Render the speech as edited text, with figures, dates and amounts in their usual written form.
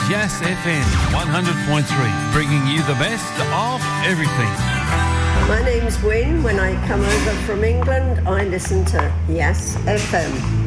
Yes FM 100.3, bringing you the best of everything. My name's Wynne. When I come over from England, I listen to Yes FM.